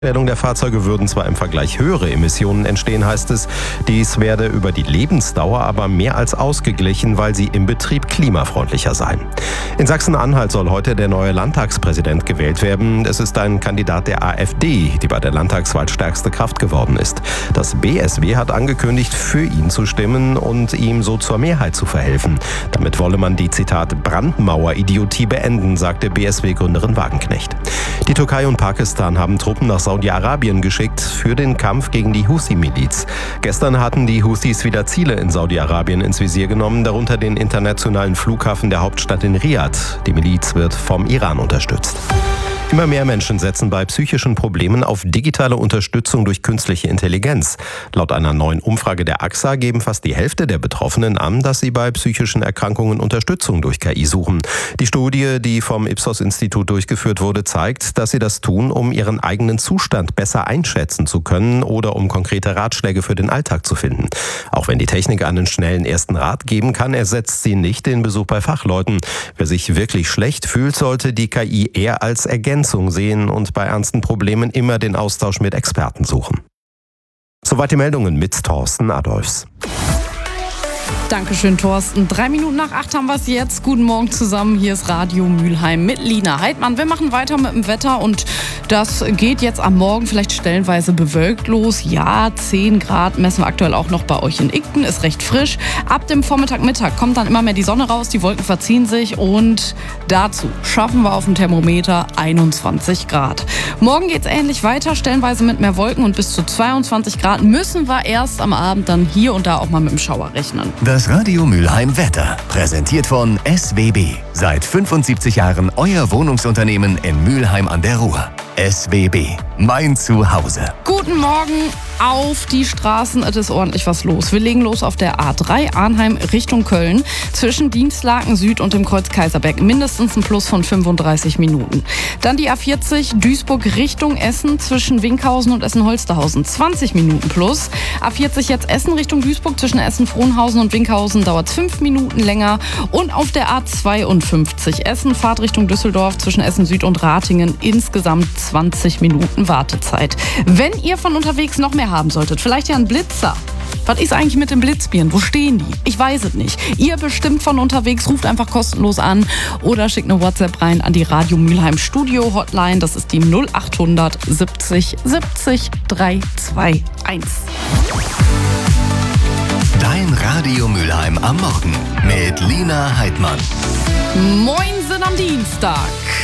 Der Fahrzeuge würden zwar im Vergleich höhere Emissionen entstehen, heißt es. Dies werde über die Lebensdauer aber mehr als ausgeglichen, weil sie im Betrieb klimafreundlicher seien. In Sachsen-Anhalt soll heute der neue Landtagspräsident gewählt werden. Es ist ein Kandidat der AfD, die bei der Landtagswahl stärkste Kraft geworden ist. Das BSW hat angekündigt, für ihn zu stimmen und ihm so zur Mehrheit zu verhelfen. Damit wolle man die, Zitat, Brandmauer-Idiotie beenden, sagte BSW-Gründerin Wagenknecht. Die Türkei und Pakistan haben Truppen nach Saudi-Arabien geschickt für den Kampf gegen die Houthi-Miliz. Gestern hatten die Houthis wieder Ziele in Saudi-Arabien ins Visier genommen, darunter den internationalen Flughafen der Hauptstadt in Riad. Die Miliz wird vom Iran unterstützt. Immer mehr Menschen setzen bei psychischen Problemen auf digitale Unterstützung durch künstliche Intelligenz. Laut einer neuen Umfrage der AXA geben fast die Hälfte der Betroffenen an, dass sie bei psychischen Erkrankungen Unterstützung durch KI suchen. Die Studie, die vom Ipsos-Institut durchgeführt wurde, zeigt, dass sie das tun, um ihren eigenen Zustand besser einschätzen zu können oder um konkrete Ratschläge für den Alltag zu finden. Auch wenn die Technik einen schnellen ersten Rat geben kann, ersetzt sie nicht den Besuch bei Fachleuten. Wer sich wirklich schlecht fühlt, sollte die KI eher als Ergänzung sehen und bei ernsten Problemen immer den Austausch mit Experten suchen. Soweit die Meldungen mit Thorsten Adolfs. Dankeschön, Thorsten. 7:03 haben wir es jetzt. Guten Morgen zusammen. Hier ist Radio Mülheim mit Lina Heidmann. Wir machen weiter mit dem Wetter und das geht jetzt am Morgen vielleicht stellenweise bewölkt los. Ja, 10 Grad messen wir aktuell auch noch bei euch in Igten. Ist recht frisch. Ab dem Vormittag, kommt dann immer mehr die Sonne raus. Die Wolken verziehen sich und dazu schaffen wir auf dem Thermometer 21 Grad. Morgen geht es ähnlich weiter. Stellenweise mit mehr Wolken und bis zu 22 Grad müssen wir erst am Abend dann hier und da auch mal mit dem Schauer rechnen. Das Radio Mülheim Wetter, präsentiert von SWB. Seit 75 Jahren euer Wohnungsunternehmen in Mülheim an der Ruhr. SWB, mein Zuhause. Guten Morgen auf die Straßen. Es ist ordentlich was los. Wir legen los auf der A3 Arnheim Richtung Köln. Zwischen Dienstlaken Süd und dem Kreuz Kaiserberg mindestens ein Plus von 35 Minuten. Dann die A40 Duisburg Richtung Essen zwischen Winkhausen und Essen-Holsterhausen. 20 Minuten plus. A40 jetzt Essen Richtung Duisburg zwischen Essen-Frohnhausen und Winkhausen dauert es 5 Minuten länger. Und auf der A52 Essen Fahrtrichtung Düsseldorf zwischen Essen Süd und Ratingen insgesamt 20 Minuten Wartezeit. Wenn ihr von unterwegs noch mehr haben solltet, vielleicht ja einen Blitzer. Was ist eigentlich mit den Blitzbieren? Wo stehen die? Ich weiß es nicht. Ihr bestimmt von unterwegs, ruft einfach kostenlos an oder schickt eine WhatsApp rein an die Radio Mülheim Studio Hotline. Das ist die 0800 70 70 321. Dein Radio Mülheim am Morgen mit Lina Heidmann. Moinsen am Dienstag.